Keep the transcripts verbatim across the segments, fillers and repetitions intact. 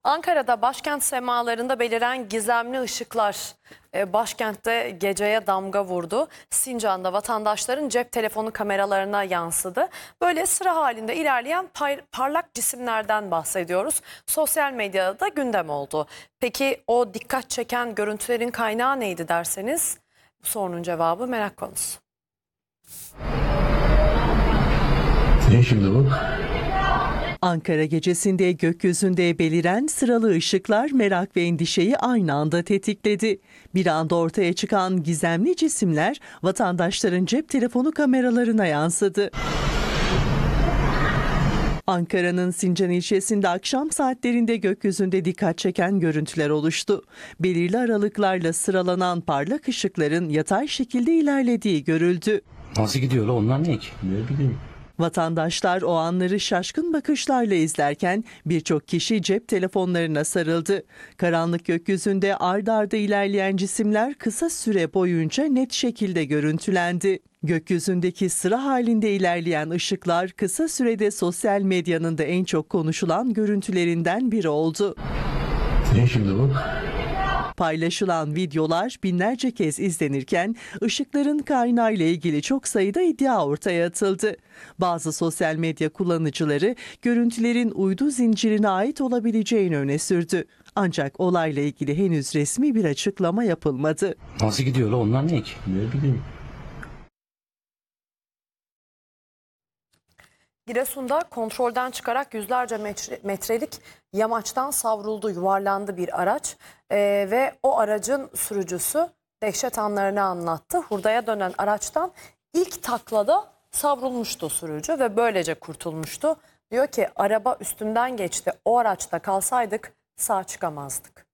Ankara'da başkent semalarında beliren gizemli ışıklar e, başkentte geceye damga vurdu. Sincan'da vatandaşların cep telefonu kameralarına yansıdı. Böyle sıra halinde ilerleyen pay- parlak cisimlerden bahsediyoruz. Sosyal medyada da gündem oldu. Peki o dikkat çeken görüntülerin kaynağı neydi derseniz bu sorunun cevabı merak konusu. Ne şimdi bu? Ankara gecesinde gökyüzünde beliren sıralı ışıklar merak ve endişeyi aynı anda tetikledi. Bir anda ortaya çıkan gizemli cisimler vatandaşların cep telefonu kameralarına yansıdı. Ankara'nın Sincan ilçesinde akşam saatlerinde gökyüzünde dikkat çeken görüntüler oluştu. Belirli aralıklarla sıralanan parlak ışıkların yatay şekilde ilerlediği görüldü. Nasıl gidiyor lan onlar ne ki? Ne bileyim. Vatandaşlar o anları şaşkın bakışlarla izlerken birçok kişi cep telefonlarına sarıldı. Karanlık gökyüzünde ard arda ilerleyen cisimler kısa süre boyunca net şekilde görüntülendi. Gökyüzündeki sıra halinde ilerleyen ışıklar kısa sürede sosyal medyanın da en çok konuşulan görüntülerinden biri oldu. Ne şimdi bu? Paylaşılan videolar binlerce kez izlenirken ışıkların kaynağıyla ilgili çok sayıda iddia ortaya atıldı. Bazı sosyal medya kullanıcıları görüntülerin uydu zincirine ait olabileceğini öne sürdü. Ancak olayla ilgili henüz resmi bir açıklama yapılmadı. Nasıl gidiyor lan onlar ne ki? Ne bileyim. Giresun'da kontrolden çıkarak yüzlerce metre, metrelik yamaçtan savruldu, yuvarlandı bir araç ee, ve o aracın sürücüsü dehşet anlarını anlattı. Hurdaya dönen araçtan ilk taklada savrulmuştu sürücü ve böylece kurtulmuştu. Diyor ki araba üstümden geçti, o araçta kalsaydık sağ çıkamazdık.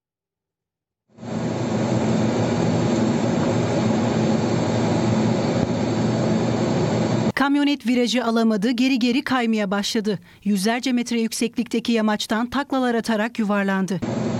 Kamyonet virajı alamadı, geri geri kaymaya başladı. Yüzlerce metre yükseklikteki yamaçtan taklalar atarak yuvarlandı.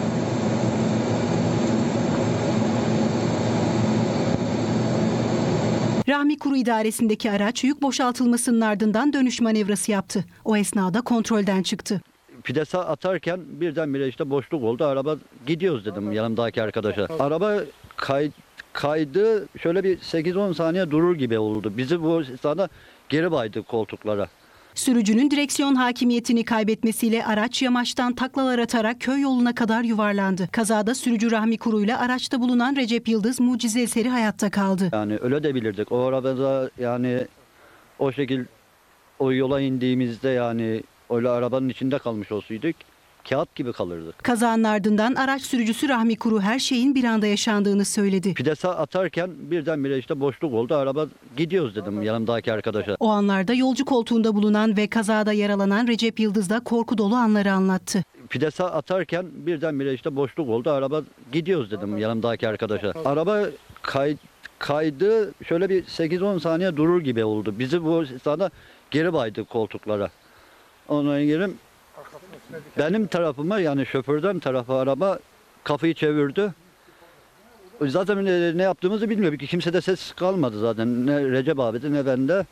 Rahmi Kuru idaresindeki araç yük boşaltılmasının ardından dönüş manevrası yaptı. O esnada kontrolden çıktı. Pidesa atarken birdenbire işte boşluk oldu. Araba gidiyoruz dedim yanımdaki arkadaşa. Araba kay, kaydı şöyle bir sekiz on saniye durur gibi oldu. Bizi bu esnada geri baydı koltuklara. Sürücünün direksiyon hakimiyetini kaybetmesiyle araç yamaçtan taklalar atarak köy yoluna kadar yuvarlandı. Kazada sürücü Rahmi Kuru ile araçta bulunan Recep Yıldız mucize eseri hayatta kaldı. Yani öyle de bilirdik. O arabada yani o şekil o yola indiğimizde yani öyle arabanın içinde kalmış olsaydık kağıt gibi kalırdık. Kazanın ardından araç sürücüsü Rahmi Kuru her şeyin bir anda yaşandığını söyledi. Pidesa atarken birdenbire işte boşluk oldu. Araba gidiyoruz dedim yanımdaki arkadaşa. O anlarda yolcu koltuğunda bulunan ve kazada yaralanan Recep Yıldız da korku dolu anları anlattı. Pidesa atarken birdenbire işte boşluk oldu. Araba gidiyoruz dedim yanımdaki arkadaşa. Araba kay, kaydı şöyle bir sekiz on saniye durur gibi oldu. Bizi bu esnada geri baydı koltuklara. Ondan gelip benim tarafıma yani şoförden tarafı araba kafayı çevirdi. Zaten ne, ne yaptığımızı bilmiyorum ki kimse de ses kalmadı zaten. Ne Recep abi'de ne bende.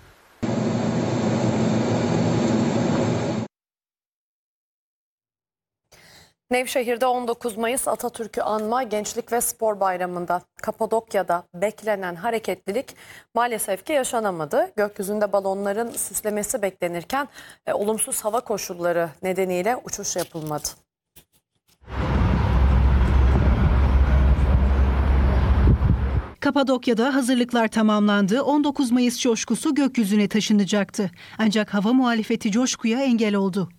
Nevşehir'de on dokuz Mayıs Atatürk'ü anma Gençlik ve Spor Bayramı'nda Kapadokya'da beklenen hareketlilik maalesef ki yaşanamadı. Gökyüzünde balonların süslemesi beklenirken e, olumsuz hava koşulları nedeniyle uçuş yapılmadı. Kapadokya'da hazırlıklar tamamlandı. on dokuz Mayıs coşkusu gökyüzüne taşınacaktı. Ancak hava muhalefeti coşkuya engel oldu.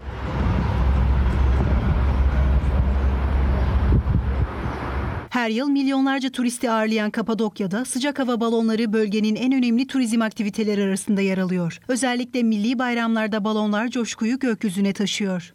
Her yıl milyonlarca turisti ağırlayan Kapadokya'da sıcak hava balonları bölgenin en önemli turizm aktiviteleri arasında yer alıyor. Özellikle milli bayramlarda balonlar coşkuyu gökyüzüne taşıyor.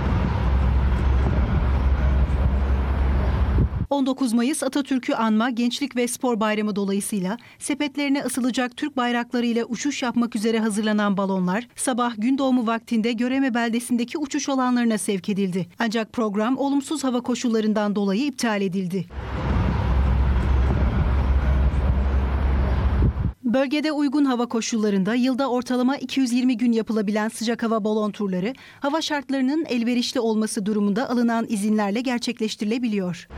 on dokuz Mayıs Atatürk'ü anma Gençlik ve Spor Bayramı dolayısıyla sepetlerine asılacak Türk bayrakları ile uçuş yapmak üzere hazırlanan balonlar sabah gün doğumu vaktinde Göreme beldesindeki uçuş alanlarına sevk edildi. Ancak program olumsuz hava koşullarından dolayı iptal edildi. Bölgede uygun hava koşullarında yılda ortalama iki yüz yirmi gün yapılabilen sıcak hava balon turları, hava şartlarının elverişli olması durumunda alınan izinlerle gerçekleştirilebiliyor.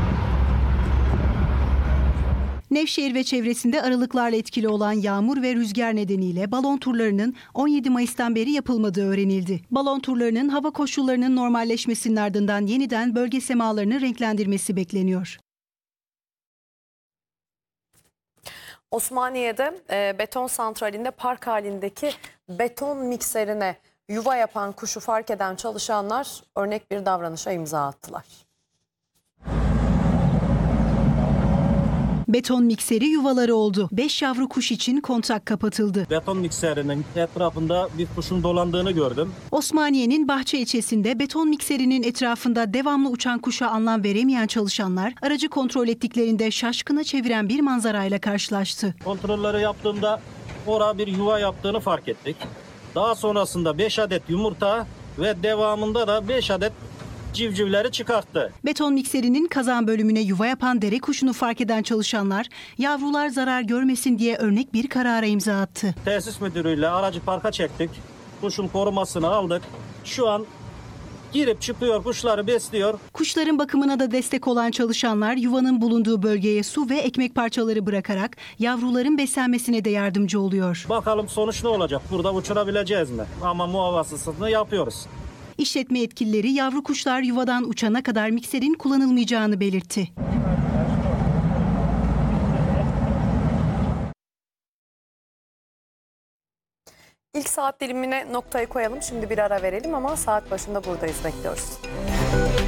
Nevşehir ve çevresinde aralıklarla etkili olan yağmur ve rüzgar nedeniyle balon turlarının on yedi Mayıs'tan beri yapılmadığı öğrenildi. Balon turlarının hava koşullarının normalleşmesinin ardından yeniden bölge semalarını renklendirmesi bekleniyor. Osmaniye'de e, beton santralinde park halindeki beton mikserine yuva yapan kuşu fark eden çalışanlar örnek bir davranışa imza attılar. Beton mikseri yuvaları oldu. beş yavru kuş için kontrak kapatıldı. Beton mikserinin etrafında bir kuşun dolandığını gördüm. Osmaniye'nin Bahçe ilçesinde beton mikserinin etrafında devamlı uçan kuşa anlam veremeyen çalışanlar aracı kontrol ettiklerinde şaşkına çeviren bir manzarayla karşılaştı. Kontrolleri yaptığımda orada bir yuva yaptığını fark ettik. Daha sonrasında beş adet yumurta ve devamında da beş adet civcivleri çıkarttı. Beton mikserinin kazan bölümüne yuva yapan dere kuşunu fark eden çalışanlar yavrular zarar görmesin diye örnek bir karara imza attı. Tesis müdürüyle aracı parka çektik. Kuşun korumasını aldık. Şu an girip çıkıyor, kuşları besliyor. Kuşların bakımına da destek olan çalışanlar yuvanın bulunduğu bölgeye su ve ekmek parçaları bırakarak yavruların beslenmesine de yardımcı oluyor. Bakalım sonuç ne olacak? Burada uçurabileceğiz mi? Ama muhavasasını yapıyoruz. İşletme yetkilileri yavru kuşlar yuvadan uçana kadar mikserin kullanılmayacağını belirtti. İlk saat dilimine noktayı koyalım. Şimdi bir ara verelim ama saat başında buradayız, bekliyoruz.